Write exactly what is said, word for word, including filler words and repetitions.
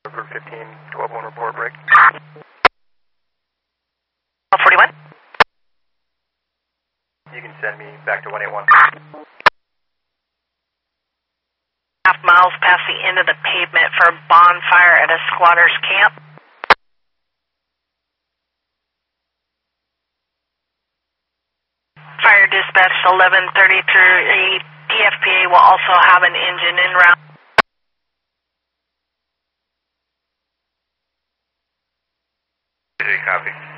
Group fifteen, twelve one report break. forty-one. You can send me back to one eight one. Half miles past the end of the pavement for a bonfire at a squatter's camp. Fire dispatch eleven thirty-three. P F P A will also have an engine en route. Copy.